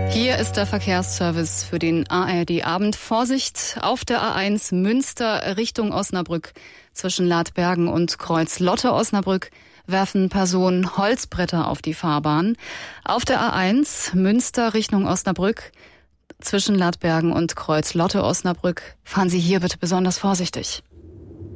Hier ist der Verkehrsservice für den ARD-Abend. Vorsicht auf der A1 Münster Richtung Osnabrück. Zwischen Ladbergen und Kreuz-Lotte-Osnabrück werfen Personen Holzbretter auf die Fahrbahn. Auf der A1 Münster Richtung Osnabrück zwischen Ladbergen und Kreuz-Lotte-Osnabrück fahren Sie hier bitte besonders vorsichtig.